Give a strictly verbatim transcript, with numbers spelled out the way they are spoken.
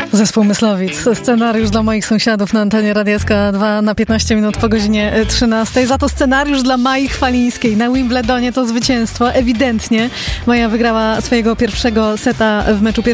Zespół Myslowic. Scenariusz dla moich sąsiadów na antenie Radia S K dwa na piętnaście minut po godzinie trzynastej. Za to scenariusz dla Mai Chwalińskiej. Na Wimbledonie to zwycięstwo. Ewidentnie Maja wygrała swojego pierwszego seta w meczu